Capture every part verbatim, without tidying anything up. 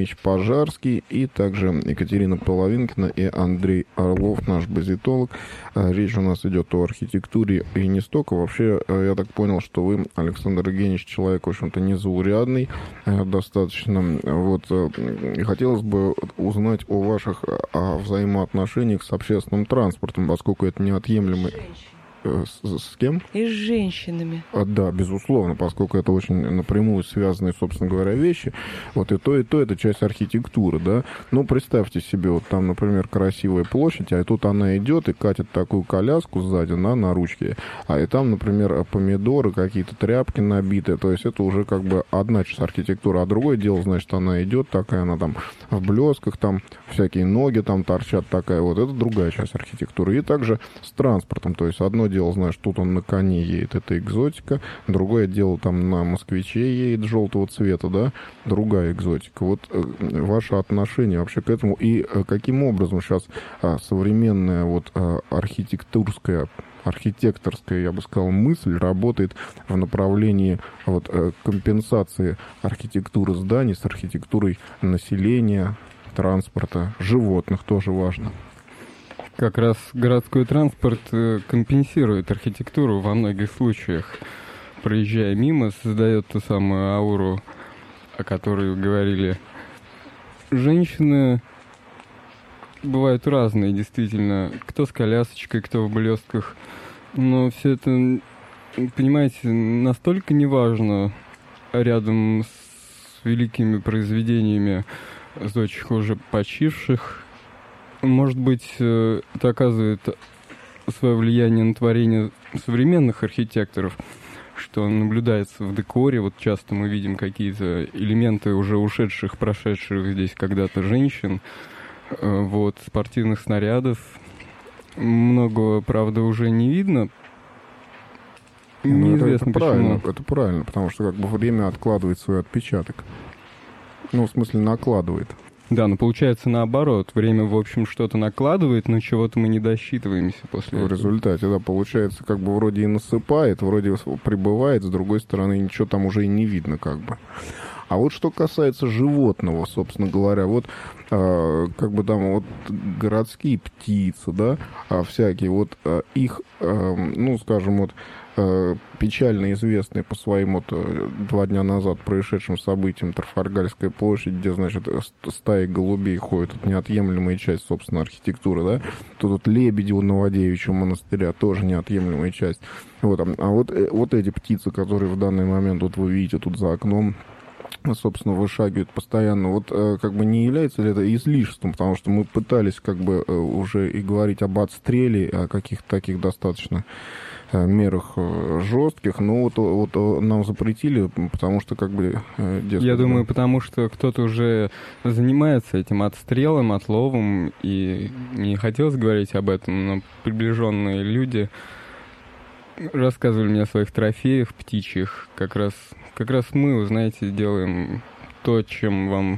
Евгеньевич Пожарский, и также Екатерина Половинкина и Андрей Орлов, наш базитолог. Речь у нас идет о архитектуре и не столько. Вообще, я так понял, что вы, Александр Евгеньевич, человек, в общем-то, незаурядный достаточно. Вот, и хотелось бы узнать о ваших о взаимоотношениях с общественным транспортом, поскольку это неотъемлемый... С, с кем? И с женщинами. А, да, безусловно, поскольку это очень напрямую связанные, собственно говоря, вещи. Вот и то, и то это часть архитектуры, да. Ну, представьте себе, вот там, например, красивая площадь, а тут она идет и катит такую коляску сзади на, на ручке. А и там, например, помидоры, какие-то тряпки набитые. То есть это уже как бы одна часть архитектуры. А другое дело, значит, она идет такая, она там в блесках, там всякие ноги там торчат такая. Вот это другая часть архитектуры. И также с транспортом. То есть одно дело, знаешь, тут он на коне едет, это экзотика. Другое дело, там на москвиче едет желтого цвета, да, другая экзотика. Вот э, ваше отношение вообще к этому и э, каким образом сейчас э, современная вот э, архитектурская архитекторская, я бы сказал, мысль работает в направлении вот, э, компенсации архитектуры зданий с архитектурой населения, транспорта, животных тоже важно. Как раз городской транспорт компенсирует архитектуру во многих случаях. Проезжая мимо, создает ту самую ауру, о которой вы говорили. Женщины бывают разные, действительно. Кто с колясочкой, кто в блестках. Но все это, понимаете, настолько неважно рядом с великими произведениями зодчих уже почивших. Может быть, это оказывает свое влияние на творение современных архитекторов, что наблюдается в декоре. Вот часто мы видим какие-то элементы уже ушедших, прошедших здесь когда-то женщин. Вот, спортивных снарядов. Много, правда, уже не видно. Ну, Неизвестно это, это правильно, почему. это правильно, потому что как бы время откладывает свой отпечаток. Ну, в смысле, накладывает. Да, но получается наоборот. Время, в общем, что-то накладывает, но чего-то мы не досчитываемся после В этого. результате, да, получается, как бы вроде и насыпает, вроде прибывает, с другой стороны, ничего там уже и не видно, как бы. А вот что касается животного, собственно говоря, вот э, как бы там вот городские птицы, да, а всякие, вот э, их, э, ну, скажем, вот э, печально известные по своим вот э, два дня назад происшедшим событиям Трафальгарская площадь, где, значит, стаи голубей ходят, это неотъемлемая часть, собственно, архитектуры, да, тут вот лебеди у Новодевичьего монастыря, тоже неотъемлемая часть. Вот, а вот, э, вот эти птицы, которые в данный момент, вот вы видите тут за окном, собственно, вышагивают постоянно. Вот э, как бы не является ли это излишеством, потому что мы пытались как бы э, уже и говорить об отстреле, о каких-то таких достаточно э, мерах э, жестких, но вот, вот э, нам запретили, потому что как бы... Э, дескать, Я думаю, да. потому что кто-то уже занимается этим отстрелом, отловом, и не хотелось говорить об этом, но приближенные люди рассказывали мне о своих трофеях птичьих. Как раз, как раз мы, вы знаете, делаем то, чем вам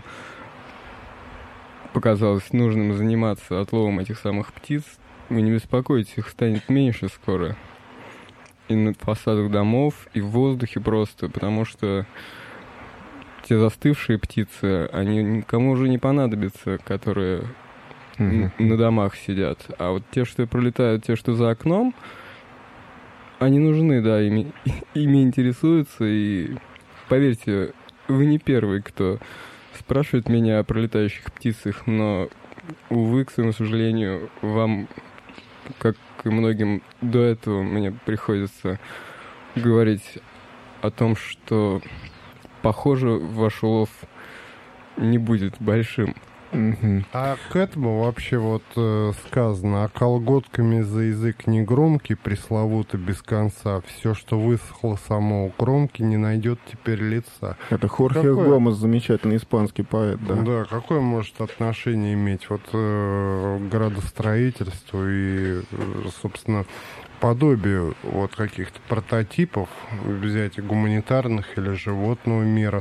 показалось нужным заниматься, отловом этих самых птиц. Вы не беспокойтесь, их станет меньше скоро. И на фасадах домов, и в воздухе просто, потому что те застывшие птицы, они никому уже не понадобятся, которые Угу. на домах сидят. А вот те, что пролетают, те, что за окном, они нужны, да, ими, ими интересуются, и поверьте, вы не первый, кто спрашивает меня о пролетающих птицах, но, увы, к своему сожалению, вам, как и многим до этого, мне приходится говорить о том, что, похоже, ваш улов не будет большим. Угу. А к этому вообще вот э, сказано, а колготками за язык не громкий, пресловуто без конца, все, что высохло само у кромки, не найдет теперь лица. Это Хорхе Какое? Гомес, замечательный испанский поэт, да. Да, какое может отношение иметь вот э, к градостроительству и, э, собственно, подобию вот каких-то прототипов, взять гуманитарных или животного мира,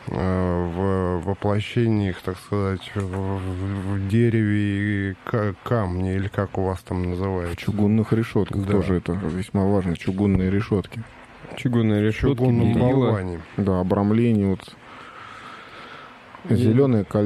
в воплощении их, так сказать, в, в, в дереве и камне, или как у вас там называется? В чугунных решетках Да. тоже это весьма важно, чугунные решетки. Чугунные решетки, Чугунном мерила. болване. Да, обрамление, вот зеленое кольцо.